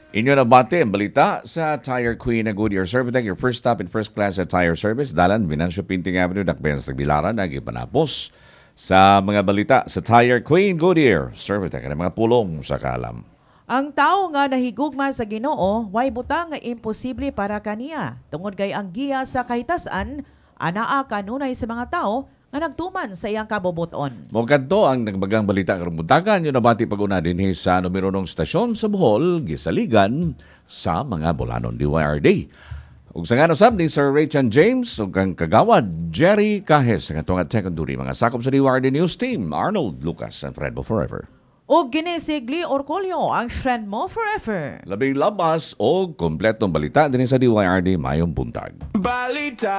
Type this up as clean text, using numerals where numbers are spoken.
Inyo na bate ang balita sa Tire Queen na Goodyear Servitec, your first stop in first class at tire service. Dalan, Venancio Pinting Avenue, Dakben sa Bilaran, nagipanapos sa mga balita sa Tire Queen Goodyear Servitec. Ang mga pulong sa kalam. Ang tao nga nahigugma sa Ginoo, way butang nga imposible para kaniya. Tungod kay ang giya sa kahitasan, anaa kanunay sa mga tao nga nagtuman sa iyang kaboboton. Mogadto ang nagbagang balita karong buntagan yun nabati pag-una din sa numero ng stasyon sa Bohol, gisaligan sa mga Bolanon DYRD. Ug sa ngano sab ni Sir Rachel James ug ang kagawad Jerry Cajes nga tuwang at secondary mga sakop sa DYRD News Team Arnold Lucas and Fred Bo Forever. O ginisigli Orcolio, ang friend mo forever. Labing labas o kompletong balita din sa DYRD mayong buntag. Balita